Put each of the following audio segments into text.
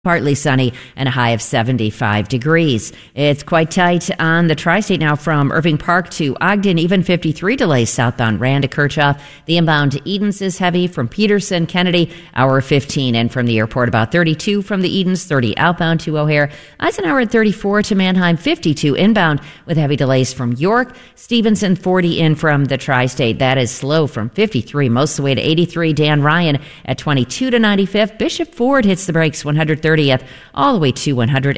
Partly sunny and a high of 75 degrees. It's quite tight on the tri-state now from Irving Park to Ogden, even 53 delays southbound Rand to Kirchhoff. The inbound to Edens is heavy from Peterson, Kennedy, hour 15, and from the airport about 32 from the Edens, 30 outbound to O'Hare. Eisenhower at 34 to Mannheim, 52 inbound with heavy delays from York. Stevenson, 40 in from the tri-state. That is slow from 53 most of the way to 83. Dan Ryan at 22 to 95th. Bishop Ford hits the brakes 130th all the way to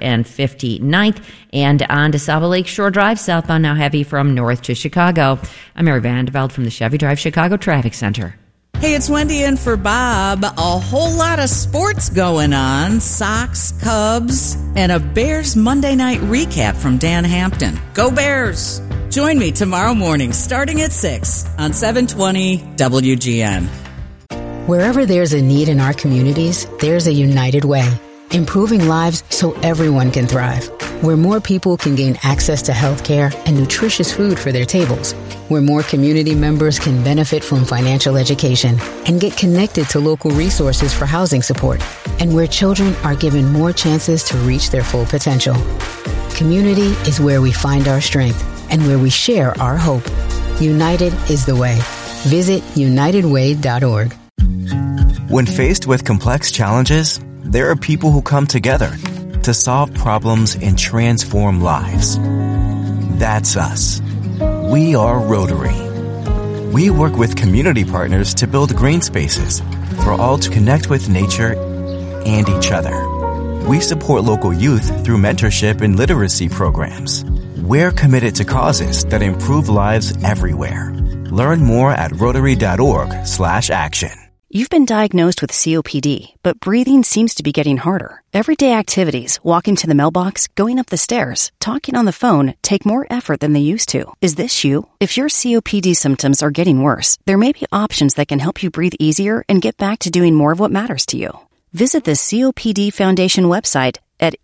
159th. And on to Saba Lake Shore Drive, southbound now heavy from north to Chicago. I'm Mary Vandeveld from the Chevy Drive Chicago Traffic Center. Hey, it's Wendy in for Bob. A whole lot of sports going on. Sox, Cubs, and a Bears Monday night recap from Dan Hampton. Go Bears! Join me tomorrow morning starting at 6 on 720 WGN. Wherever there's a need in our communities, there's a United Way. Improving lives so everyone can thrive. Where more people can gain access to health care and nutritious food for their tables. Where more community members can benefit from financial education and get connected to local resources for housing support. And where children are given more chances to reach their full potential. Community is where we find our strength and where we share our hope. United is the way. Visit unitedway.org. When faced with complex challenges, there are people who come together to solve problems and transform lives. That's us. We are Rotary. We work with community partners to build green spaces for all to connect with nature and each other. We support local youth through mentorship and literacy programs. We're committed to causes that improve lives everywhere. Learn more at Rotary.org/action. You've been diagnosed with COPD, but breathing seems to be getting harder. Everyday activities, walking to the mailbox, going up the stairs, talking on the phone, take more effort than they used to. Is this you? If your COPD symptoms are getting worse, there may be options that can help you breathe easier and get back to doing more of what matters to you. Visit the COPD Foundation website at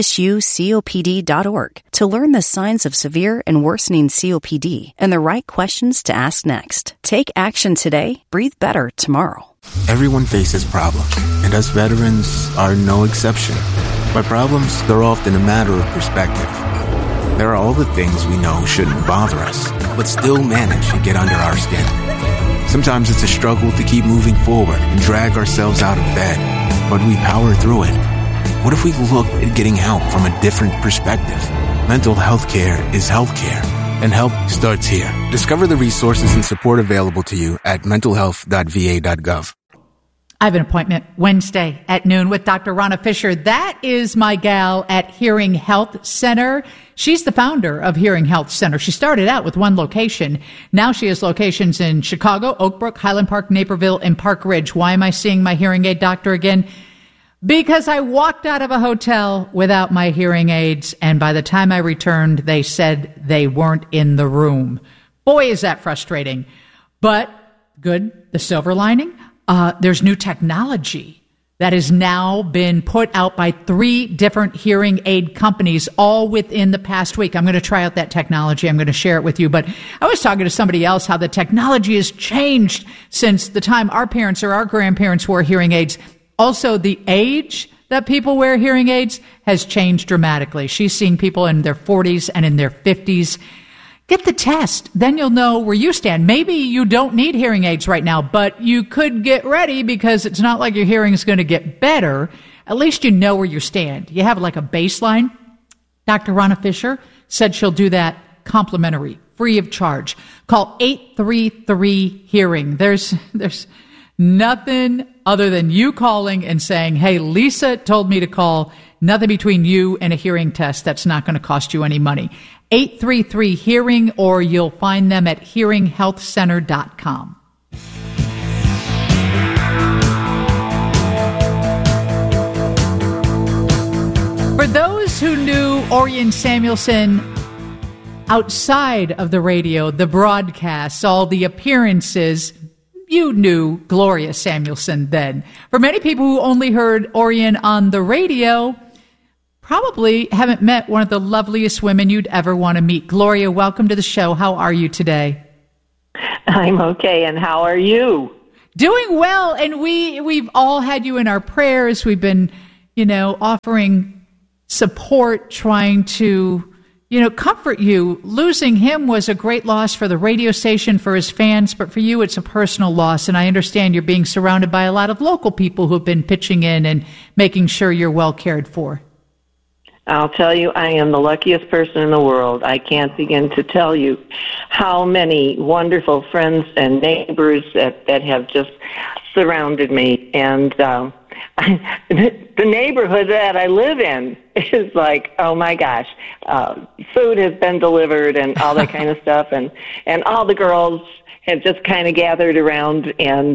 isthisyoucopd.org to learn the signs of severe and worsening COPD and the right questions to ask next. Take action today, breathe better tomorrow. Everyone faces problems, and us veterans are no exception. By problems, they're often a matter of perspective. There are all the things we know shouldn't bother us, but still manage to get under our skin. Sometimes it's a struggle to keep moving forward and drag ourselves out of bed, but we power through it. What if we looked at getting help from a different perspective? Mental health care is health care, and help starts here. Discover the resources and support available to you at mentalhealth.va.gov. I have an appointment Wednesday at noon with Dr. Rana Fisher. That is my gal at Hearing Health Center. She's the founder of Hearing Health Center. She started out with one location. Now she has locations in Chicago, Oak Brook, Highland Park, Naperville, and Park Ridge. Why am I seeing my hearing aid doctor again? Because I walked out of a hotel without my hearing aids, and by the time I returned, they said they weren't in the room. Boy, is that frustrating. But good, the silver lining, there's new technology that has now been put out by 3 different hearing aid companies all within the past week. I'm going to try out that technology. I'm going to share it with you. But I was talking to somebody else how the technology has changed since the time our parents or our grandparents wore hearing aids. Also, the age that people wear hearing aids has changed dramatically. She's seeing people in their 40s and in their 50s. Get the test. Then you'll know where you stand. Maybe you don't need hearing aids right now, but you could get ready because it's not like your hearing is going to get better. At least you know where you stand. You have like a baseline. Dr. Rana Fisher said she'll do that complimentary, free of charge. Call 833-HEARING. There's nothing other than you calling and saying, hey, Lisa told me to call. Nothing between you and a hearing test. That's not going to cost you any money. 833-HEARING, or you'll find them at hearinghealthcenter.com. For those who knew Orion Samuelson outside of the radio, the broadcasts, all the appearances, you knew Gloria Samuelson then. For many people who only heard Orion on the radio, probably haven't met one of the loveliest women you'd ever want to meet. Gloria, welcome to the show. How are you today? I'm okay, and how are you? Doing well, and we've all had you in our prayers. We've been offering support, trying to, comfort you. Losing him was a great loss for the radio station, for his fans, but for you, it's a personal loss. And I understand you're being surrounded by a lot of local people who have been pitching in and making sure you're well cared for. I'll tell you, I am the luckiest person in the world. I can't begin to tell you how many wonderful friends and neighbors that have just surrounded me. And the neighborhood that I live in is like, oh my gosh, food has been delivered and all that kind of stuff. And all the girls have just kind of gathered around, and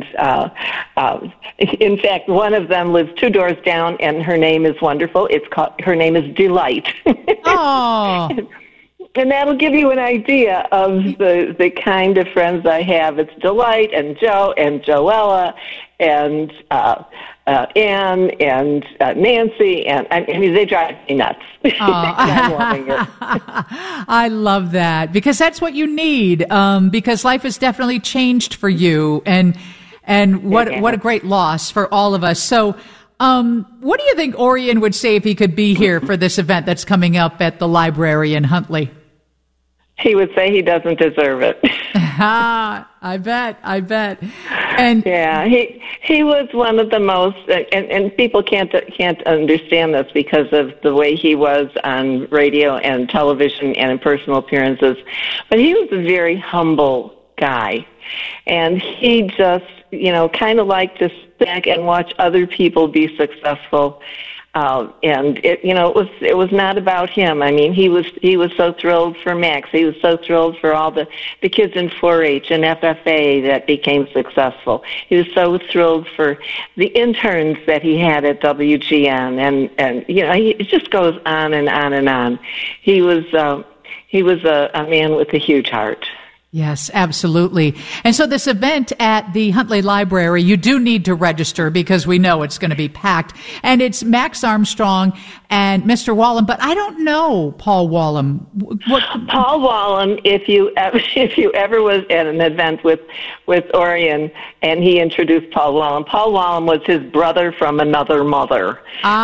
in fact, one of them lives 2 doors down, and her name is wonderful. Her name is Delight. Oh. And that'll give you an idea of the kind of friends I have. It's Delight and Joe and Joella and Ann and Nancy, and I mean, they drive me nuts. I'm loving it. I love that, because that's what you need, because life has definitely changed for you, and what a great loss for all of us. So what do you think Orion would say if he could be here for this event that's coming up at the library in Huntley? He would say he doesn't deserve it. I bet. And yeah, he was one of the most, and people can't understand this because of the way he was on radio and television and in personal appearances. But he was a very humble guy, and he just, kind of liked to sit back and watch other people be successful. And it was not about him. I mean, he was so thrilled for Max. He was so thrilled for all the kids in 4-H and FFA that became successful. He was so thrilled for the interns that he had at WGN, and it just goes on and on and on. He was a man with a huge heart. Yes, absolutely. And so this event at the Huntley Library, you do need to register because we know it's going to be packed. And it's Max Armstrong and Mr. Wallem, but I don't know Paul Wallem. Paul Wallem, if you ever was at an event with Orion and he introduced Paul Wallem was his brother from another mother.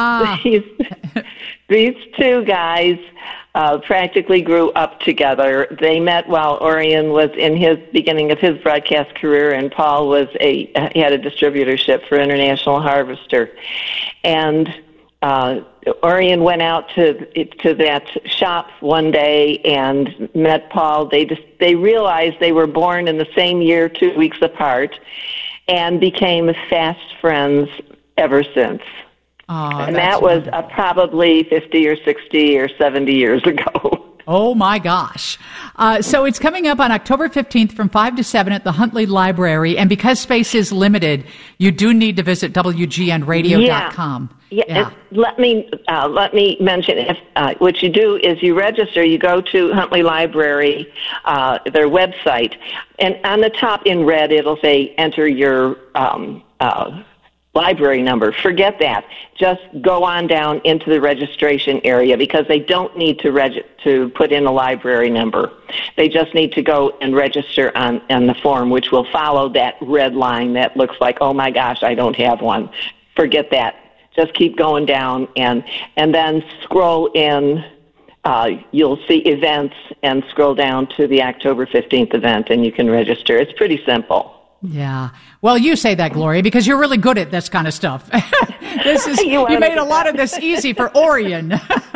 These two guys practically grew up together. They met while Orion was in his beginning of his broadcast career, and Paul he had a distributorship for International Harvester. And Orion went out to that shop one day and met Paul. They realized they were born in the same year, 2 weeks apart, and became fast friends ever since. And that was probably 50 or 60 or 70 years ago. Oh, my gosh. So it's coming up on October 15th from 5 to 7 at the Huntley Library. And because space is limited, you do need to visit WGNradio.com. Yeah. Let me mention, what you do is you register, you go to Huntley Library, their website, and on the top in red it'll say enter your library number. Forget that. Just go on down into the registration area, because they don't need to put in a library number. They just need to go and register on the form, which will follow that red line that looks like, oh my gosh, I don't have one. Forget that. Just keep going down and then scroll in. You'll see events and scroll down to the October 15th event, and you can register. It's pretty simple. Yeah. Well, you say that, Gloria, because you're really good at this kind of stuff. You made a lot of this easy for Orion.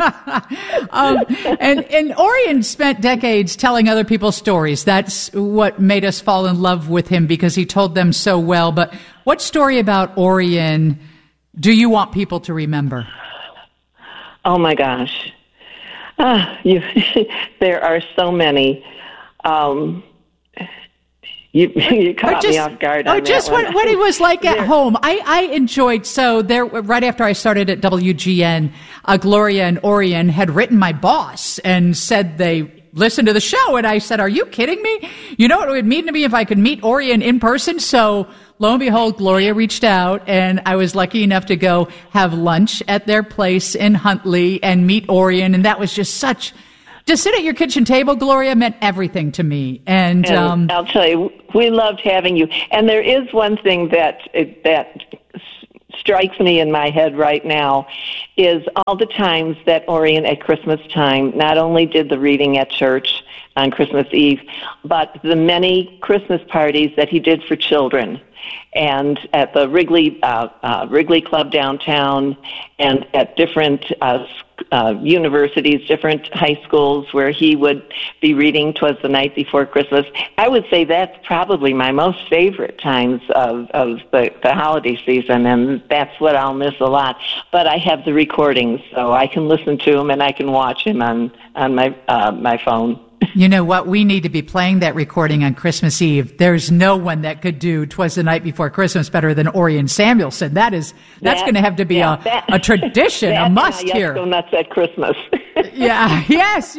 And Orion spent decades telling other people's stories. That's what made us fall in love with him, because he told them so well. But what story about Orion do you want people to remember? Oh my gosh. There are so many. You caught me off guard on just that one. what he was like at home. I enjoyed, so there, right after I started at WGN, Gloria and Orion had written my boss and said they listened to the show, and I said, are you kidding me? You know what it would mean to me if I could meet Orion in person? So lo and behold, Gloria reached out, and I was lucky enough to go have lunch at their place in Huntley and meet Orion, and that was just to sit at your kitchen table, Gloria, meant everything to me. And I'll tell you, we loved having you. And there is one thing that strikes me in my head right now is all the times that Orion at Christmas time not only did the reading at church on Christmas Eve, but the many Christmas parties that he did for children, and at the Wrigley Club downtown, and at different universities, different high schools where he would be reading 'Twas the Night Before Christmas. I would say that's probably my most favorite times of the holiday season, and that's what I'll miss a lot. But I have the recordings, so I can listen to him and I can watch him on my phone. You know what? We need to be playing that recording on Christmas Eve. There's no one that could do 'Twas the Night Before Christmas better than Orion Samuelson. That's going to have to be a tradition, a must hear. Go nuts at Christmas. Yeah, yes.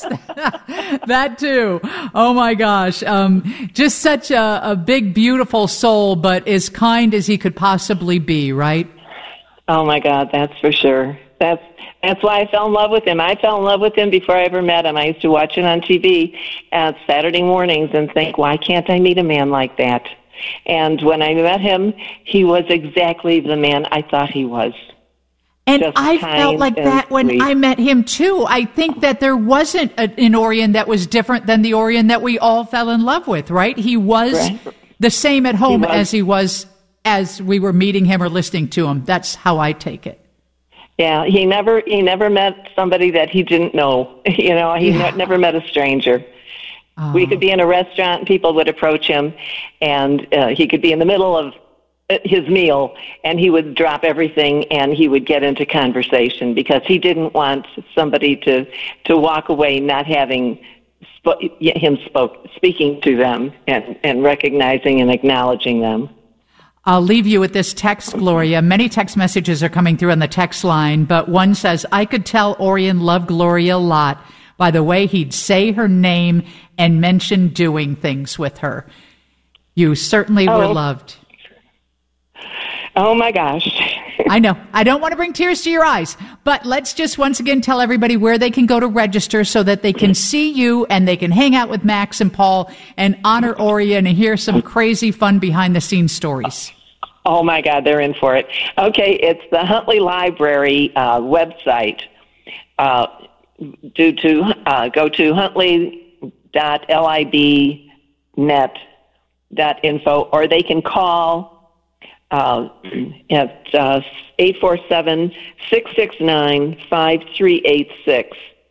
That too. Oh my gosh. Just such a big, beautiful soul, but as kind as he could possibly be, right? Oh my God, that's for sure. That's why I fell in love with him. I fell in love with him before I ever met him. I used to watch it on TV at Saturday mornings and think, why can't I meet a man like that? And when I met him, he was exactly the man I thought he was. And I felt like that when I met him too. I think that there wasn't an Orion that was different than the Orion that we all fell in love with, right? He was the same at home as he was as we were meeting him or listening to him. That's how I take it. Yeah, he never met somebody that he didn't know. He never met a stranger. Oh. We could be in a restaurant and people would approach him, and he could be in the middle of his meal, and he would drop everything and he would get into conversation because he didn't want somebody to walk away not having speaking to them and recognizing and acknowledging them. I'll leave you with this text, Gloria. Many text messages are coming through on the text line, but one says, I could tell Orion loved Gloria a lot by the way he'd say her name and mention doing things with her. You certainly were loved. Oh, my gosh. I know. I don't want to bring tears to your eyes, but let's just once again tell everybody where they can go to register so that they can see you and they can hang out with Max and Paul and honor Orion and hear some crazy fun behind-the-scenes stories. Oh, my God, they're in for it. Okay, it's the Huntley Library website. Go to huntley.libnet.info, or they can call at 847-669-5386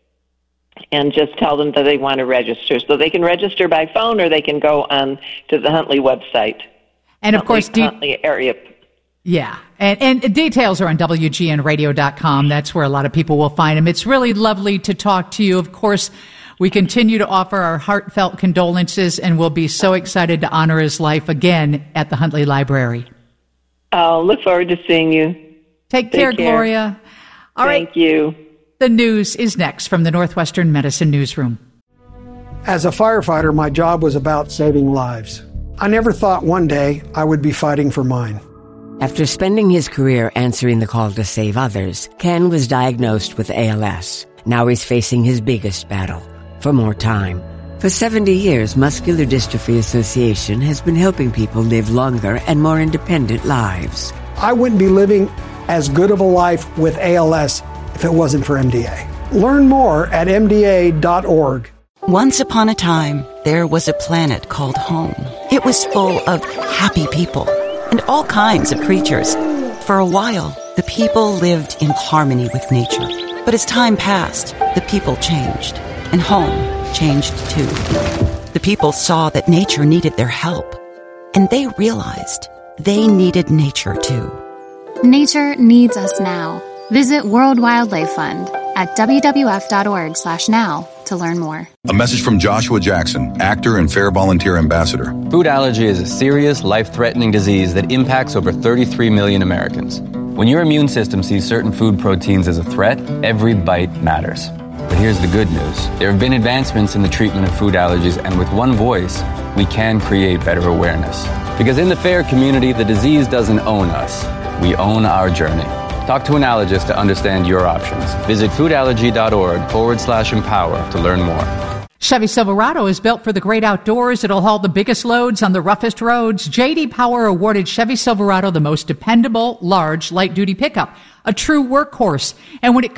and just tell them that they want to register. So they can register by phone or they can go on to the Huntley website. And of course, Huntley area. Yeah. And details are on WGNradio.com. That's where a lot of people will find them. It's really lovely to talk to you. Of course, we continue to offer our heartfelt condolences and we'll be so excited to honor his life again at the Huntley Library. Oh, look forward to seeing you. Take care, Gloria. All right. Thank you. The news is next from the Northwestern Medicine Newsroom. As a firefighter, my job was about saving lives. I never thought one day I would be fighting for mine. After spending his career answering the call to save others, Ken was diagnosed with ALS. Now he's facing his biggest battle, for more time. For 70 years, Muscular Dystrophy Association has been helping people live longer and more independent lives. I wouldn't be living as good of a life with ALS if it wasn't for MDA. Learn more at MDA.org. Once upon a time, there was a planet called home. It was full of happy people and all kinds of creatures. For a while, the people lived in harmony with nature. But as time passed, the people changed, and home changed too. The people saw that nature needed their help, and they realized they needed nature too. Nature needs us now. Visit World Wildlife Fund at WWF.org/now to learn more. A message from Joshua Jackson, actor and Fair Volunteer Ambassador. Food allergy is a serious, life-threatening disease that impacts over 33 million Americans. When your immune system sees certain food proteins as a threat, every bite matters. But here's the good news. There have been advancements in the treatment of food allergies, and with one voice, we can create better awareness. Because in the FAIR community, the disease doesn't own us. We own our journey. Talk to an allergist to understand your options. Visit foodallergy.org/empower to learn more. Chevy Silverado is built for the great outdoors. It'll haul the biggest loads on the roughest roads. J.D. Power awarded Chevy Silverado the most dependable, large, light-duty pickup, a true workhorse. And when it